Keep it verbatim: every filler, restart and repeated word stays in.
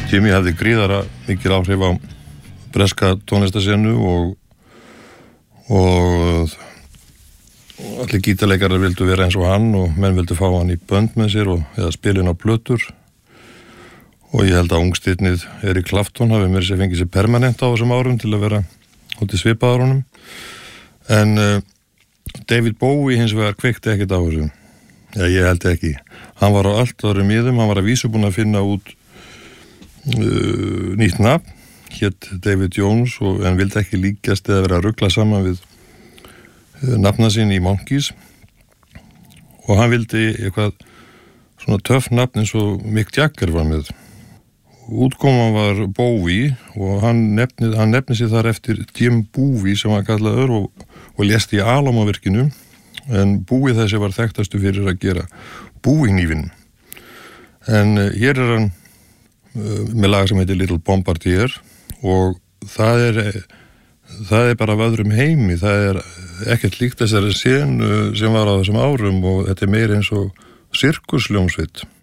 Jimmy hafði gríðara mikil áhrif á breska tónlistasenu og og allir gítarleikarar vildu vera eins og hann og menn vildu fá hann í bönd með sér og eða spilin á plötur og ég held að ungstirnið Eric Clapton hafi mér sér fengið sér permanent á þessum árum til að vera hótti svipaðar honum en uh, David Bowie hins vegar kveikti ekkert á þessu já ég held ekki hann var á allt öðrum miðum, hann var að vísu búinn að finna út uh, nýtt nafn hét David Jones og hann vildi ekki líkjast eða vera að rugla saman við nafna sín í Monkees og hann vildi eitthvað svona töff nafn eins og Mick Jagger var með. Útkoman var Bowie og hann nefnið, hann nefnið sér þar eftir Jim Bowie sem var kallaður og, og lést í Alamo-virkinu en Bowie þessi var þekktastu fyrir að gera Bowie-hnífinn. En uh, hér er hann uh, með lag sem heitir Little Bombardier og það er það er bara af öðrum heimi, það er ekkert líkt þessari senu sem var á þessum árum og þetta er meira eins og sirkusljómsveit.